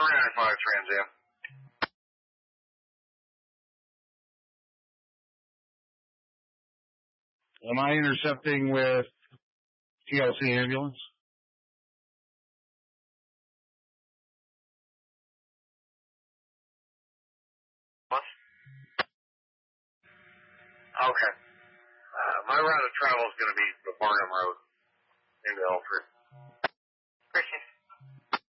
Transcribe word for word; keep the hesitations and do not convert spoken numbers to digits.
three nine five Trans Am. Am I intercepting with T L C ambulance? What? Okay. Uh, my route of travel is going to be the Barnum Road into Alfred.